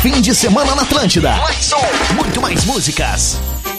fim de semana na Atlântida. Mais som, muito mais músicas.